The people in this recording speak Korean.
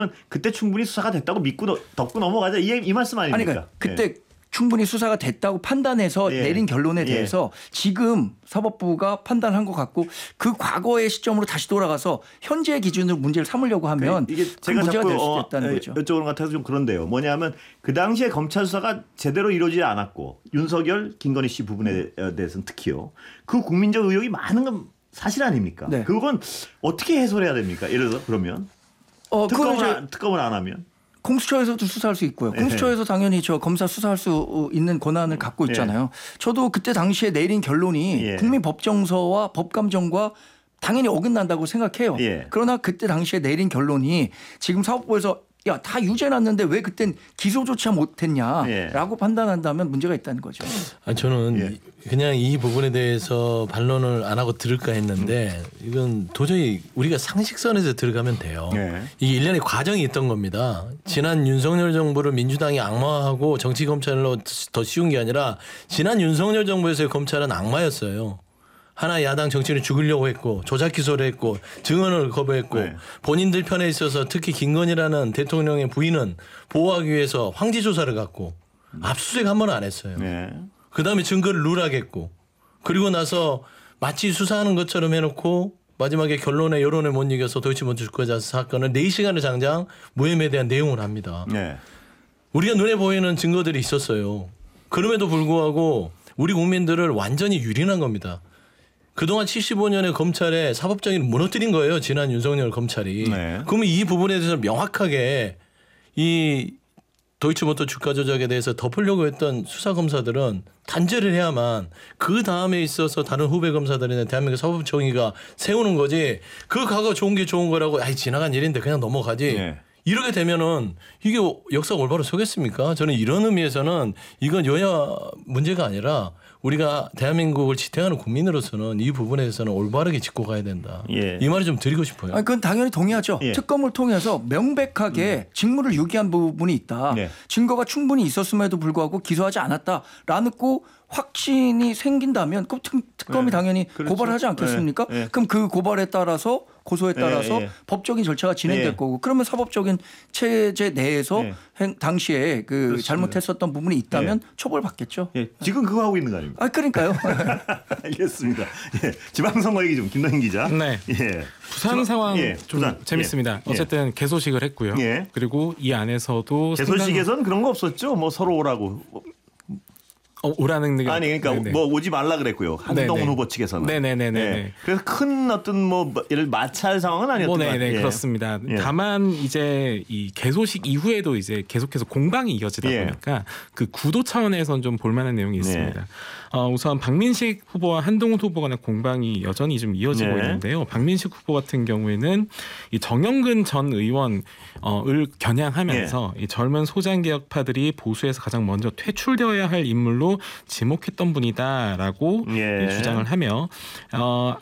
그때 충분히 수사가 됐다고 믿고 덮고 넘어가자 이 말씀 아니 아닙니까? 그러니까 그때 충분히 수사가 됐다고 판단해서 내린 결론에 대해서 지금 사법부가 판단한 것 같고 그 과거의 시점으로 다시 돌아가서 현재의 기준으로 문제를 삼으려고 하면 이게 그 제가 문제가 자꾸 될 수 있다는 거죠. 여쭤보는 것 같아서 좀 그런데요. 뭐냐면 그 당시에 검찰 수사가 제대로 이루어지지 않았고 윤석열, 김건희 씨 부분에 대해서는 특히요. 그 국민적 의혹이 많은 건 사실 아닙니까? 네. 그건 어떻게 해소해야 됩니까? 예를 들어 그러면 특검을 안 하면. 공수처에서도 수사할 수 있고요. 공수처에서 당연히 저 검사 수사할 수 있는 권한을 갖고 있잖아요. 저도 그때 당시에 내린 결론이 국민법정서와 법감정과 당연히 어긋난다고 생각해요. 그러나 그때 당시에 내린 결론이 지금 사법부에서 야, 다 유죄났는데 왜 그땐 기소조차 못했냐라고 판단한다면 문제가 있다는 거죠. 저는 그냥 이 부분에 대해서 반론을 안 하고 들을까 했는데 이건 도저히 우리가 상식선에서 들어가면 돼요. 이게 일련의 과정이 있던 겁니다. 지난 윤석열 정부를 민주당이 악마화하고 정치검찰로 더 씌운 게 아니라 지난 윤석열 정부에서의 검찰은 악마였어요. 하나 야당 정치를 죽이려고 했고 조작 기소를 했고 증언을 거부했고 본인들 편에 있어서 특히 김건희라는 대통령의 부인은 보호하기 위해서 황제 조사를 갖고 압수수색 한 번은 안 했어요. 그다음에 증거를 누락했고 그리고 나서 마치 수사하는 것처럼 해놓고 마지막에 결론에 여론에 못 이겨서 도이치모터 주가 사건을 4시간을 장장 무혐의에 대한 내용을 합니다. 우리가 눈에 보이는 증거들이 있었어요. 그럼에도 불구하고 우리 국민들을 완전히 유린한 겁니다. 그동안 75년의 검찰의 사법정의를 무너뜨린 거예요. 지난 윤석열 검찰이. 그러면 이 부분에 대해서 명확하게 이 도이치모터 주가 조작에 대해서 덮으려고 했던 수사검사들은 단죄를 해야만 그 다음에 있어서 다른 후배 검사들이나 대한민국 사법정의가 세우는 거지. 그 과거 좋은 게 좋은 거라고 아이 지나간 일인데 그냥 넘어가지. 이렇게 되면은 이게 역사가 올바로 서겠습니까? 저는 이런 의미에서는 이건 여야 문제가 아니라 우리가 대한민국을 지탱하는 국민으로서는 이 부분에 대해서는 올바르게 짚고 가야 된다. 이 말을 좀 드리고 싶어요. 아니, 그건 당연히 동의하죠. 특검을 통해서 명백하게 직무를 유기한 부분이 있다. 증거가 충분히 있었음에도 불구하고 기소하지 않았다라고 확신이 생긴다면 그 특검이 당연히 고발을 하지 않겠습니까? 그럼 그 고발에 따라서 고소에 따라서 법적인 절차가 진행될 거고 그러면 사법적인 체제 내에서 당시에 그 그렇습니다. 잘못했었던 부분이 있다면 처벌받겠죠. 지금 그거 하고 있는 거 아닙니까? 아 그러니까요. 알겠습니다. 지방선거 얘기 좀 김동인 기자. 네. 부산 상황 좀 재밌습니다. 어쨌든 개소식을 했고요. 그리고 이 안에서도 개소식에서는 그런 거 없었죠. 뭐 서로 오라고. 오라는 게 아니 그러니까 뭐 오지 말라 그랬고요. 한동훈 후보 측에서는. 네네네네. 그래서 큰 어떤 뭐 예를 마찰 상황은 아니었던 것 같아요. 그렇습니다. 다만 이제 이 개소식 이후에도 이제 계속해서 공방이 이어지다 보니까 그 구도 차원에서는 좀 볼만한 내용이 있습니다. 우선 박민식 후보와 한동훈 후보 간의 공방이 여전히 좀 이어지고 있는데요. 박민식 후보 같은 경우에는 이 정영근 전 의원을 겨냥하면서 이 젊은 소장개혁파들이 보수에서 가장 먼저 퇴출되어야 할 인물로 지목했던 분이다라고 주장을 하며